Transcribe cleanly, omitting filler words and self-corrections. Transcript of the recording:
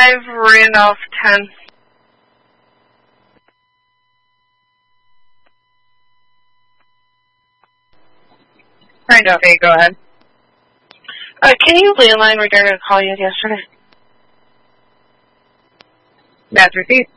Randolph 10. Randolph 8, go ahead. Can you landline regarding a call you had yesterday? That's received.